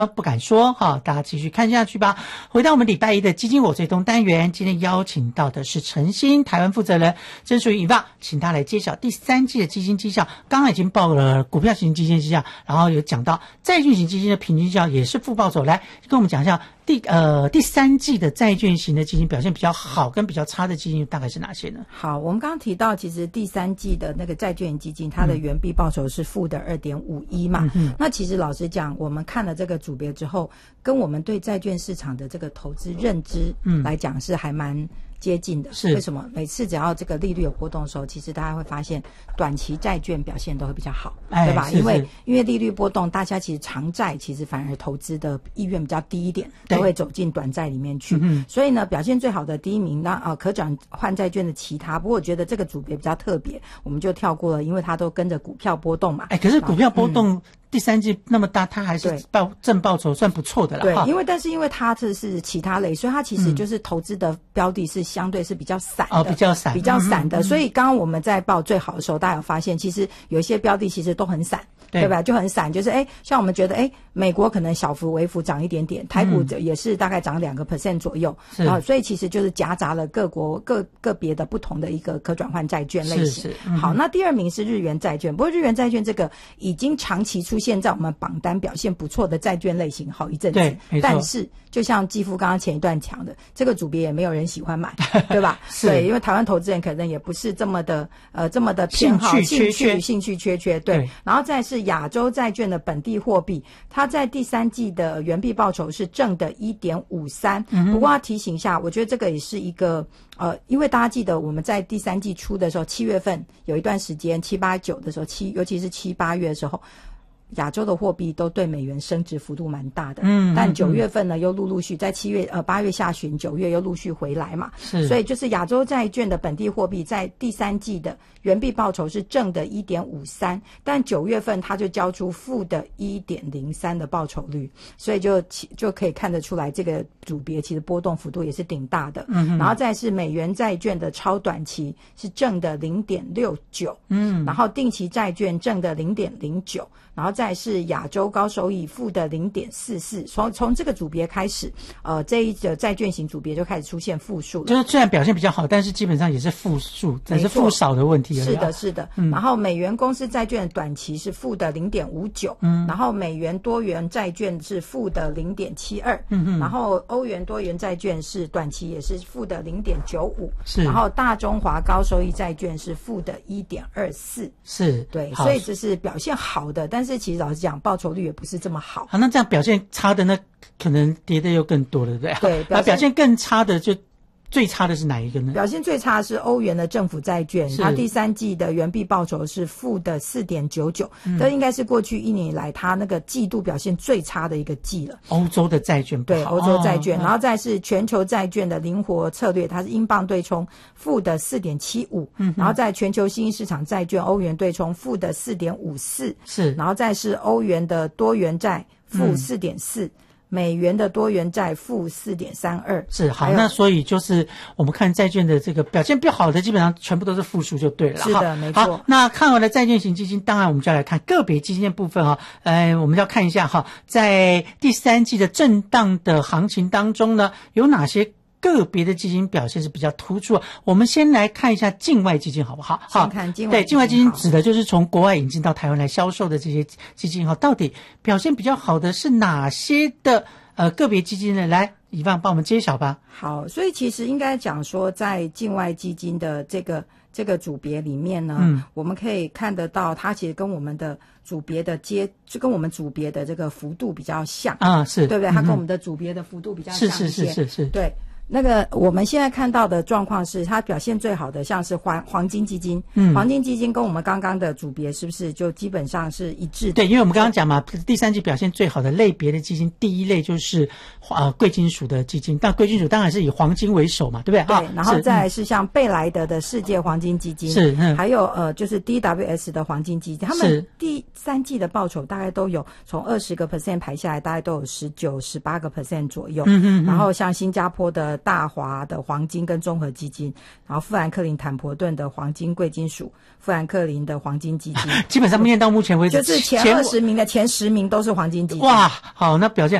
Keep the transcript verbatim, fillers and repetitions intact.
不敢说哈，大家继续看下去吧。回到我们礼拜一的基金我最动单元，今天邀请到的是陈欣，台湾负责人，真属于引发，请他来揭晓第三季的基金绩效。刚刚已经报了股票型基金绩效，然后有讲到债券型基金的平均绩效也是负报酬，来跟我们讲一下第呃第三季的债券型的基金表现比较好跟比较差的基金大概是哪些呢？ 好，我们刚刚提到，其实第三季的那个债券基金，它的原币报酬是负的二点五一嘛。嗯、那其实老实讲，我们看了这个组别之后，跟我们对债券市场的这个投资认知来讲是还蛮接近的。是为什么？每次只要这个利率有波动的时候，其实大家会发现短期债券表现都会比较好，哎、对吧？因为因为利率波动，大家其实长债其实反而投资的意愿比较低一点，都会走进短债里面去。嗯、所以呢，表现最好的第一名，那啊可转换债券的其他，不过我觉得这个组别比较特别，我们就跳过了，因为它都跟着股票波动嘛。 哎，可是股票波动。嗯第三季那么大，它还是报正报酬算不错的啦。 对，因为但是因为它这是其他类，所以它其实就是投资的标的是相对是比较散的， 哦，比较散， 比较散的。嗯、所以刚刚我们在报最好的时候，大家有发现，其实有一些标的其实都很散，对, 对吧？就很散，就是哎，像我们觉得哎，美国可能小幅微幅涨一点点，台股也是大概涨两个 percent 左右，然后、嗯、所以其实就是夹杂了各国各个别的不同的一个可转换债券类型。是是嗯、好，那第二名是日元债券，不过日元债券这个已经长期出现在我们榜单表现不错的债券类型好一阵子， 对， 但是就像基夫刚刚前一段讲的，这个组别也没有人喜欢买，对吧？对，因为台湾投资人可能也不是这么的呃这么的偏好兴趣兴趣兴趣缺缺，对。对然后再是亚洲债券的本地货币，它在第三季的原币报酬是正的 一点五三，不过要提醒一下，我觉得这个也是一个呃，因为大家记得我们在第三季初的时候，七月份有一段时间，七八九的时候，七尤其是七八月的时候。亚洲的货币都对美元升值幅度蛮大的，嗯，但九月份呢又陆陆续在七月呃八月下旬九月又陆续回来嘛，是，所以就是亚洲债券的本地货币在第三季的原币报酬是正的 一点五三， 但九月份它就交出负的 一点零三 的报酬率，所以就就可以看得出来这个组别其实波动幅度也是挺大的，嗯，然后再是美元债券的超短期是正的 零点六九， 嗯，然后定期债券正的 零点零九，然后再是亚洲高收益负的 零点四四， 从从这个组别开始，呃，这一个债券型组别就开始出现负数了。 就是虽然表现比较好，但是基本上也是负数，只是负少的问题而已。 是的，是的。嗯、然后美元公司债券短期是负的 零点五九，嗯，然后美元多元债券是负的 零点七二，嗯嗯，然后欧元多元债券是短期也是负的 零点九五，是，然后大中华高收益债券是负的 一点二四，是，对，所以这是表现好的，但是其实老实讲，报酬率也不是这么好。 好，那这样表现差的呢，可能跌的又更多了，对不对？ 对， 表现, 表现更差的就最差的是哪一个呢？ 表现最差的是欧元的政府债券，它第三季的原币报酬是负的 四点九九，这应该是过去一年以来它那个季度表现最差的一个季了。 欧洲的债券不好， 对，欧洲债券，哦、然后再是全球债券的灵活策略，它是英镑对冲负的 四点七五，嗯，然后在全球新兴市场债券欧元对冲负的 四点五四，是，然后再是欧元的多元债负 四点四。嗯美元的多元债负 四点三二， 是好，那所以就是我们看债券的这个表现不好的基本上全部都是负数就对了。 是的，没错。 好，那看完了债券型基金，当然我们就要来看个别基金的部分哈。呃，我们要看一下哈，在第三季的震荡的行情当中呢，有哪些个别的基金表现是比较突出。我们先来看一下境外基金好不好？ 先看境外基金。 对，境外基金指的就是从国外引进到台湾来销售的这些基金哈，到底表现比较好的是哪些的呃个别基金呢？来，以方帮我们揭晓吧。 好，所以其实应该讲说，在境外基金的这个这个组别里面呢，嗯，我们可以看得到，它其实跟我们的组别的接，就跟我们组别的这个幅度比较像啊，是对不对？它跟我们的组别的幅度比较像一些，是是是是是，对。那个我们现在看到的状况是，它表现最好的像是黄黄金基金，嗯，黄金基金跟我们刚刚的组别是不是就基本上是一致的？ 对，因为我们刚刚讲嘛，第三季表现最好的类别的基金，第一类就是呃贵金属的基金，但贵金属当然是以黄金为首嘛，对不对？ 对，啊、然后再来是像贝莱德的世界黄金基金，是，嗯，还有呃就是 D W S 的黄金基金，他们第三季的报酬大概都有从二十个 percent 排下来，大概都有十九、十八个 percent 左右，嗯嗯，然后像新加坡的大华的黄金跟综合基金，然后富兰克林坦博顿的黄金贵金属，富兰克林的黄金基金， 基本上念到目前为止， 就是前二十名的前十名都是黄金基金。 哇，好，那表现